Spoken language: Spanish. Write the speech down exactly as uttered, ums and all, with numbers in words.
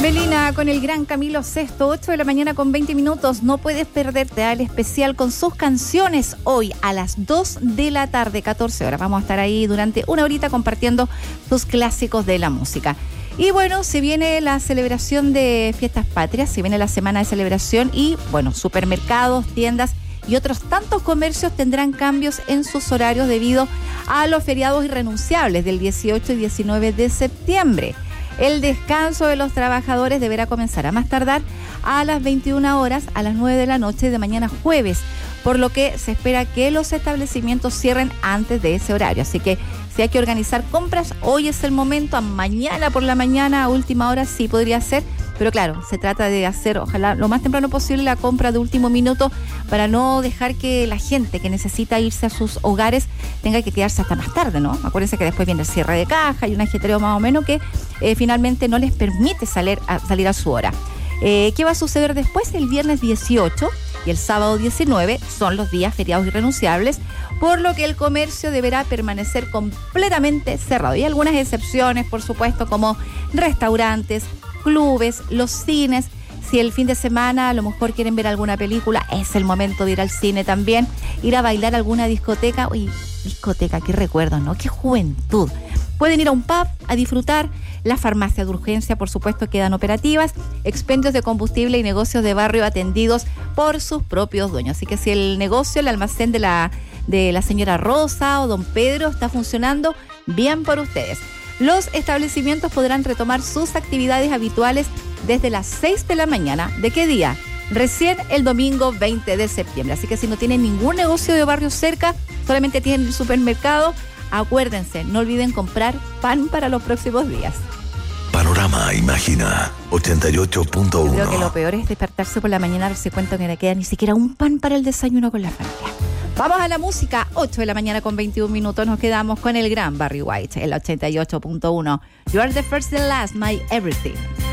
Melina con el gran Camilo Sesto, ocho de la mañana con veinte minutos. No puedes perderte al especial con sus canciones hoy a las dos de la tarde, catorce horas. Vamos a estar ahí durante una horita compartiendo sus clásicos de la música. Y bueno, se viene la celebración de Fiestas Patrias, se viene la semana de celebración y bueno, supermercados, tiendas y otros tantos comercios tendrán cambios en sus horarios debido a los feriados irrenunciables del dieciocho y diecinueve de septiembre. El descanso de los trabajadores deberá comenzar a más tardar a las veintiuna horas, a las nueve de la noche de mañana jueves, por lo que se espera que los establecimientos cierren antes de ese horario. Así que si hay que organizar compras, hoy es el momento, a mañana por la mañana, a última hora sí podría ser, pero claro, se trata de hacer, ojalá, lo más temprano posible la compra de último minuto para no dejar que la gente que necesita irse a sus hogares tenga que quedarse hasta más tarde, ¿no? Acuérdense que después viene el cierre de caja y un ajetreo más o menos que eh, finalmente no les permite salir a, salir a su hora. Eh, ¿Qué va a suceder después? El viernes dieciocho y el sábado diecinueve son los días feriados irrenunciables, por lo que el comercio deberá permanecer completamente cerrado. Y algunas excepciones, por supuesto, como restaurantes, clubes, los cines. Si el fin de semana a lo mejor quieren ver alguna película, es el momento de ir al cine también, ir a bailar a alguna discoteca. Uy, discoteca, qué recuerdos, ¿no? Qué juventud. Pueden ir a un pub a disfrutar. Las farmacias de urgencia, por supuesto, quedan operativas. Expendios de combustible y negocios de barrio atendidos por sus propios dueños. Así que si el negocio, el almacén de la, de la señora Rosa o don Pedro está funcionando, bien por ustedes. Los establecimientos podrán retomar sus actividades habituales desde las seis de la mañana. ¿De qué día? Recién el domingo veinte de septiembre. Así que si no tienen ningún negocio de barrio cerca, solamente tienen el supermercado, acuérdense, no olviden comprar pan para los próximos días. Panorama Imagina ochenta y ocho punto uno. Creo que lo peor es despertarse por la mañana, darse cuenta que no le queda ni siquiera un pan para el desayuno con la familia. Vamos a la música, ocho de la mañana con veintiún minutos, nos quedamos con el gran Barry White, el ochenta y ocho punto uno. You are the first and last, my everything.